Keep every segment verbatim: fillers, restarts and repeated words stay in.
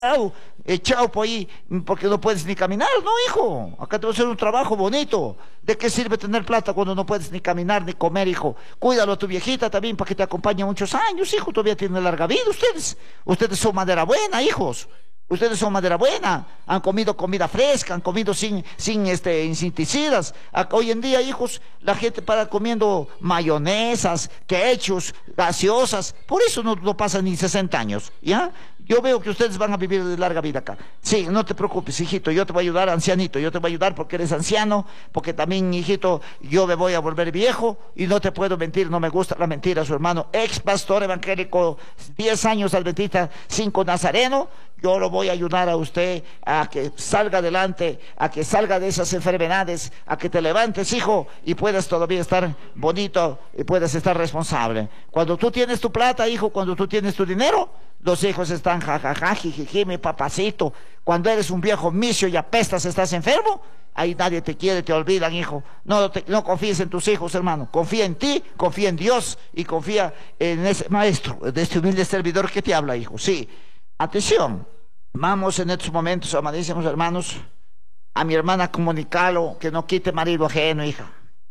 echado por ahí porque no puedes ni caminar. No, hijo, acá te voy a hacer un trabajo bonito. ¿De qué sirve tener plata cuando no puedes ni caminar ni comer, hijo? Cuídalo a tu viejita también para que te acompañe muchos años, hijo. Todavía tiene larga vida ustedes. Ustedes son madera buena, hijos. Ustedes son madera buena, han comido comida fresca, han comido sin, sin este, insecticidas. Hoy en día, hijos, la gente para comiendo mayonesas, ketchup, gaseosas. Por eso no, no pasan ni sesenta años, ¿ya? Yo veo que ustedes van a vivir de larga vida acá. Sí, no te preocupes, hijito, yo te voy a ayudar, ancianito, yo te voy a ayudar porque eres anciano, porque también, hijito, yo me voy a volver viejo y no te puedo mentir, no me gusta la mentira, su hermano, ex pastor evangélico, diez años adventista, cinco nazareno. Yo lo voy a ayudar a usted a que salga adelante, a que salga de esas enfermedades, a que te levantes, hijo, y puedas todavía estar bonito y puedas estar responsable. Cuando tú tienes tu plata, hijo, cuando tú tienes tu dinero, los hijos están jajaja, jijiji, mi papacito. Cuando eres un viejo misio y apestas, estás enfermo, ahí nadie te quiere, te olvidan, hijo. No, te, no confíes en tus hijos, hermano. Confía en ti, confía en Dios y confía en ese maestro, de este humilde servidor que te habla, hijo. Sí. Atención, vamos en estos momentos, amadísimos hermanos, a mi hermana comunicarlo, que no quite marido ajeno, hija.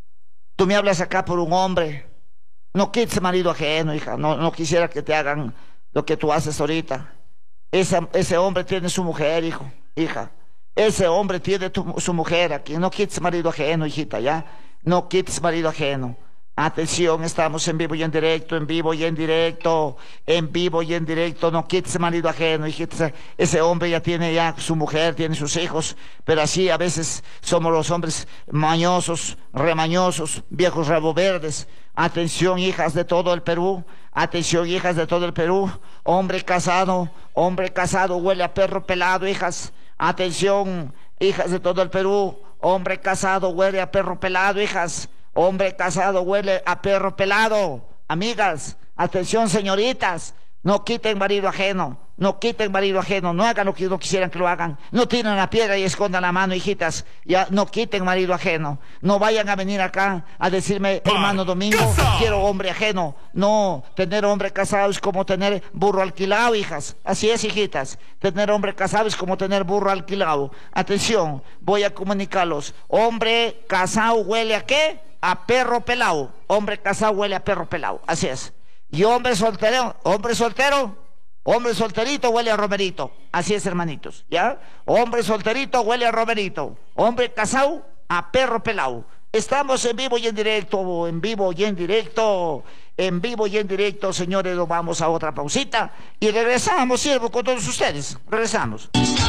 Tú me hablas acá por un hombre, no quites marido ajeno, hija. No, no quisiera que te hagan lo que tú haces ahorita. Esa, ese hombre tiene su mujer, hijo, hija. Ese hombre tiene tu, su mujer aquí. No quites marido ajeno, hijita, ¿ya? No quites marido ajeno. Atención, estamos en vivo y en directo, en vivo y en directo, en vivo y en directo. No quites marido ajeno, hijita. Ese hombre ya tiene ya su mujer, tiene sus hijos, pero así a veces somos los hombres mañosos, remañosos, viejos rabo verdes. Atención, hijas de todo el Perú. Atención, hijas de todo el Perú. Hombre casado, hombre casado huele a perro pelado, hijas. Atención, hijas de todo el Perú. Hombre casado huele a perro pelado, hijas. Hombre casado huele a perro pelado. Amigas, atención, señoritas, no quiten marido ajeno, no quiten marido ajeno, no hagan lo que no quisieran que lo hagan. No tiren la piedra y escondan la mano, hijitas. Ya no quiten marido ajeno. No vayan a venir acá a decirme, hermano Domingo, quiero hombre ajeno. No, tener hombre casado es como tener burro alquilado, hijas. Así es, hijitas. Tener hombre casado es como tener burro alquilado. Atención, voy a comunicarlos. Hombre casado huele a ¿qué? A perro pelado. Hombre casado huele a perro pelado. Así es. Y hombre soltero, hombre soltero, hombre solterito huele a romerito. Así es, hermanitos, ¿ya? Hombre solterito huele a romerito. Hombre casado a perro pelado. Estamos en vivo y en directo, en vivo y en directo, en vivo y en directo, señores. Nos vamos a otra pausita y regresamos, siervo, con todos ustedes. Regresamos.